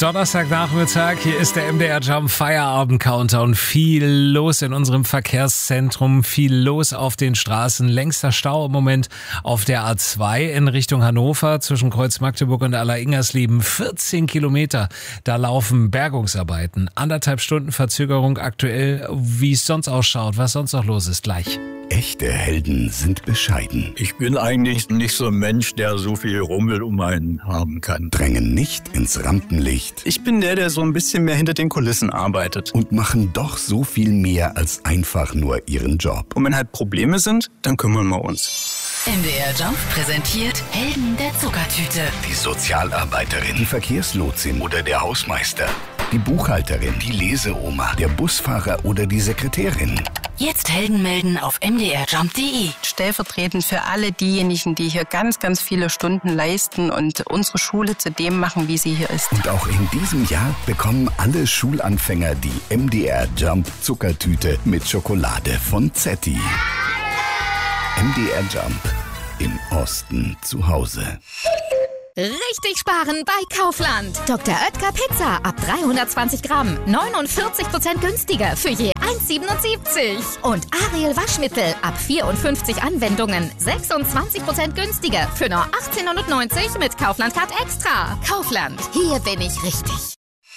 Donnerstagnachmittag, hier ist der MDR Jump Feierabend Countdown. Viel los in unserem Verkehrszentrum, viel los auf den Straßen. Längster Stau im Moment auf der A2 in Richtung Hannover zwischen Kreuz Magdeburg und Aller-Ingersleben. 14 Kilometer, da laufen Bergungsarbeiten. 1,5 Stunden Verzögerung aktuell. Wie es sonst ausschaut, was sonst noch los ist, gleich. Echte Helden sind bescheiden. Ich bin eigentlich nicht so ein Mensch, der so viel Rummel um einen haben kann. Drängen nicht ins Rampenlicht. Ich bin der so ein bisschen mehr hinter den Kulissen arbeitet. Und machen doch so viel mehr als einfach nur ihren Job. Und wenn halt Probleme sind, dann kümmern wir uns. MDR Jump präsentiert Helden der Zuckertüte. Die Sozialarbeiterin, die Verkehrslotsin oder der Hausmeister. Die Buchhalterin, die Leseoma, der Busfahrer oder die Sekretärin. Jetzt Helden melden auf mdrjump.de. Stellvertretend für alle diejenigen, die hier ganz, ganz viele Stunden leisten und unsere Schule zu dem machen, wie sie hier ist. Und auch in diesem Jahr bekommen alle Schulanfänger die MDR Jump Zuckertüte mit Schokolade von Zetti. MDR Jump. Im Osten zu Hause. Richtig sparen bei Kaufland. Dr. Oetker Pizza ab 320 Gramm. 49% günstiger für je 1,77. Und Ariel Waschmittel ab 54 Anwendungen. 26% günstiger für nur 18,90 mit Kaufland Card Extra. Kaufland, hier bin ich richtig.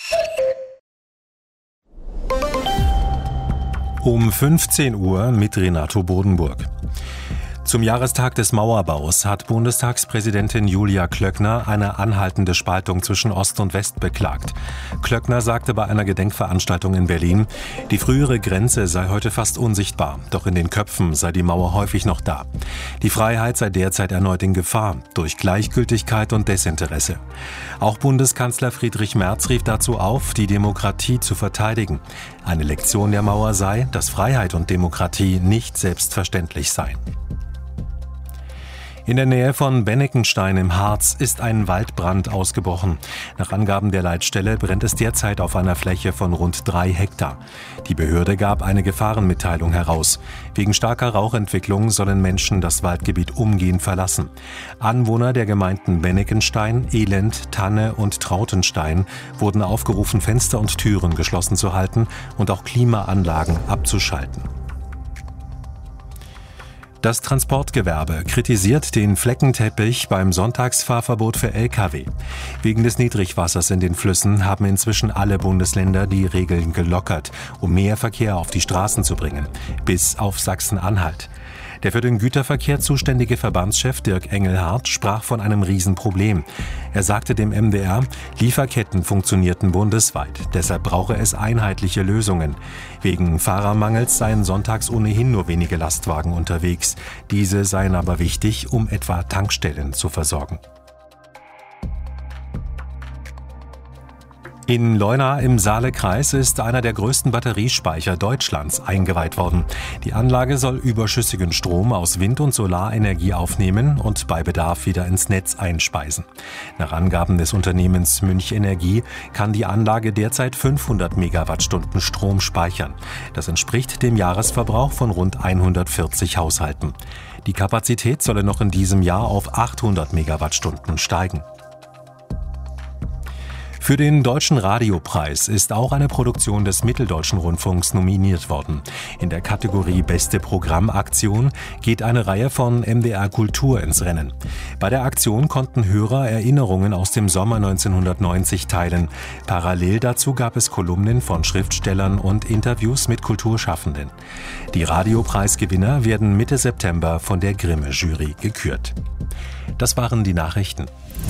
Um 15 Uhr mit Renato Bodenburg. Zum Jahrestag des Mauerbaus hat Bundestagspräsidentin Julia Klöckner eine anhaltende Spaltung zwischen Ost und West beklagt. Klöckner sagte bei einer Gedenkveranstaltung in Berlin, die frühere Grenze sei heute fast unsichtbar, doch in den Köpfen sei die Mauer häufig noch da. Die Freiheit sei derzeit erneut in Gefahr, durch Gleichgültigkeit und Desinteresse. Auch Bundeskanzler Friedrich Merz rief dazu auf, die Demokratie zu verteidigen. Eine Lektion der Mauer sei, dass Freiheit und Demokratie nicht selbstverständlich seien. In der Nähe von Benneckenstein im Harz ist ein Waldbrand ausgebrochen. Nach Angaben der Leitstelle brennt es derzeit auf einer Fläche von rund 3 Hektar. Die Behörde gab eine Gefahrenmitteilung heraus. Wegen starker Rauchentwicklung sollen Menschen das Waldgebiet umgehend verlassen. Anwohner der Gemeinden Benneckenstein, Elend, Tanne und Trautenstein wurden aufgerufen, Fenster und Türen geschlossen zu halten und auch Klimaanlagen abzuschalten. Das Transportgewerbe kritisiert den Fleckenteppich beim Sonntagsfahrverbot für Lkw. Wegen des Niedrigwassers in den Flüssen haben inzwischen alle Bundesländer die Regeln gelockert, um mehr Verkehr auf die Straßen zu bringen, bis auf Sachsen-Anhalt. Der für den Güterverkehr zuständige Verbandschef Dirk Engelhardt sprach von einem Riesenproblem. Er sagte dem MDR, Lieferketten funktionierten bundesweit, deshalb brauche es einheitliche Lösungen. Wegen Fahrermangels seien sonntags ohnehin nur wenige Lastwagen unterwegs. Diese seien aber wichtig, um etwa Tankstellen zu versorgen. In Leuna im Saalekreis ist einer der größten Batteriespeicher Deutschlands eingeweiht worden. Die Anlage soll überschüssigen Strom aus Wind- und Solarenergie aufnehmen und bei Bedarf wieder ins Netz einspeisen. Nach Angaben des Unternehmens Münch Energie kann die Anlage derzeit 500 Megawattstunden Strom speichern. Das entspricht dem Jahresverbrauch von rund 140 Haushalten. Die Kapazität solle noch in diesem Jahr auf 800 Megawattstunden steigen. Für den Deutschen Radiopreis ist auch eine Produktion des Mitteldeutschen Rundfunks nominiert worden. In der Kategorie Beste Programmaktion geht eine Reihe von MDR Kultur ins Rennen. Bei der Aktion konnten Hörer Erinnerungen aus dem Sommer 1990 teilen. Parallel dazu gab es Kolumnen von Schriftstellern und Interviews mit Kulturschaffenden. Die Radiopreisgewinner werden Mitte September von der Grimme-Jury gekürt. Das waren die Nachrichten.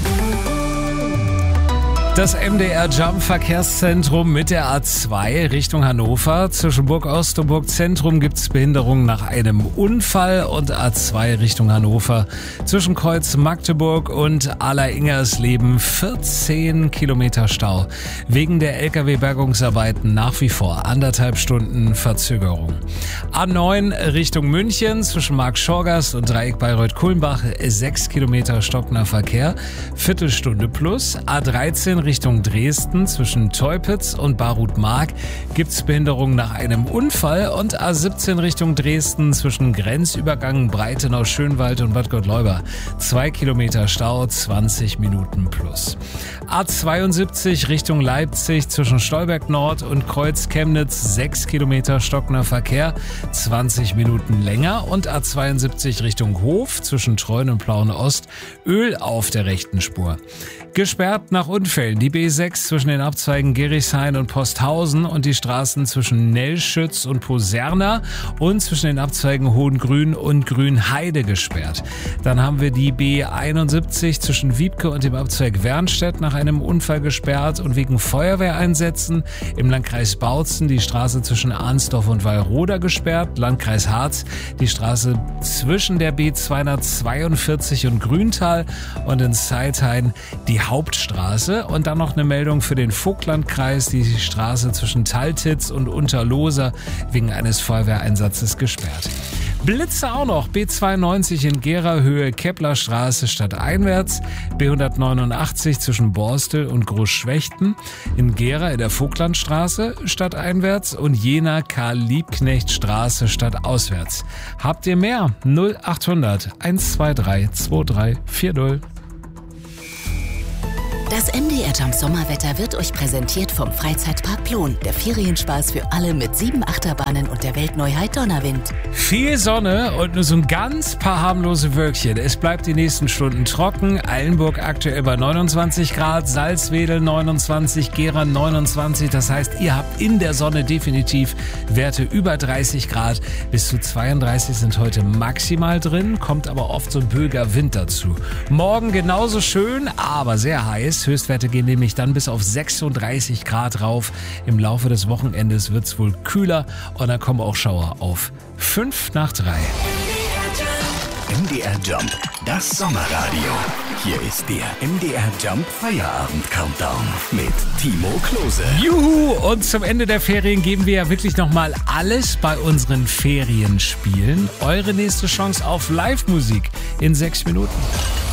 Das MDR Jump Verkehrszentrum mit der A2 Richtung Hannover. Zwischen Burg Ost und Burg Zentrum gibt es Behinderungen nach einem Unfall und A2 Richtung Hannover. Zwischen Kreuz Magdeburg und Aller-Ingersleben 14 Kilometer Stau. Wegen der Lkw-Bergungsarbeiten nach wie vor 1,5 Stunden Verzögerung. A9 Richtung München zwischen Marktschorgast und Dreieck Bayreuth-Kulmbach 6 Kilometer stockender Verkehr, Viertelstunde plus. A13 Richtung Dresden zwischen Teupitz und Barut-Mark gibt es Behinderungen nach einem Unfall und A17 Richtung Dresden zwischen Grenzübergang Breitenau-Schönwald und Bad Gottleuba 2 Kilometer Stau, 20 Minuten plus. A72 Richtung Leipzig zwischen Stolberg Nord und Kreuz Chemnitz 6 Kilometer stockender Verkehr, 20 Minuten länger. Und A72 Richtung Hof zwischen Treuen und Plauen Ost, Öl auf der rechten Spur. Gesperrt nach Unfällen die B6 zwischen den Abzweigen Gerichshain und Posthausen und die Straßen zwischen Nellschütz und Poserna und zwischen den Abzweigen Hohengrün und Grünheide gesperrt. Dann haben wir die B71 zwischen Wiebke und dem Abzweig Wernstedt nach einem Unfall gesperrt und wegen Feuerwehreinsätzen. Im Landkreis Bautzen die Straße zwischen Arnsdorf und Wallroda gesperrt. Landkreis Harz die Straße zwischen der B242 und Grüntal und in Zeithain die Hauptstraße. Und dann noch eine Meldung für den Vogtlandkreis, die Straße zwischen Taltitz und Unterloser wegen eines Feuerwehreinsatzes gesperrt. Blitze auch noch, B92 in Gera Höhe Keplerstraße stadteinwärts, B189 zwischen Borstel und Großschwechten, in Gera in der Vogtlandstraße stadteinwärts und Jena Karl-Liebknecht-Straße stadtauswärts. Habt ihr mehr? 0800 123 2340. Das MDR Jump Sommerwetter wird euch präsentiert vom Freizeitpark Plon. Der Ferienspaß für alle mit 7 Achterbahnen und der Weltneuheit Donnerwind. Viel Sonne und nur so ein ganz paar harmlose Wölkchen. Es bleibt die nächsten Stunden trocken. Eilenburg aktuell bei 29 Grad, Salzwedel 29, Gera 29. Das heißt, ihr habt in der Sonne definitiv Werte über 30 Grad. Bis zu 32 sind heute maximal drin, kommt aber oft so ein böiger Wind dazu. Morgen genauso schön, aber sehr heiß. Höchstwerte gehen nämlich dann bis auf 36 Grad rauf. Im Laufe des Wochenendes wird es wohl kühler und dann kommen auch Schauer auf 5 nach 3. MDR Jump, das Sommerradio. Hier ist der MDR Jump Feierabend Countdown mit Timo Klose. Juhu! Und zum Ende der Ferien geben wir ja wirklich nochmal alles bei unseren Ferienspielen. Eure nächste Chance auf Live-Musik in 6 Minuten.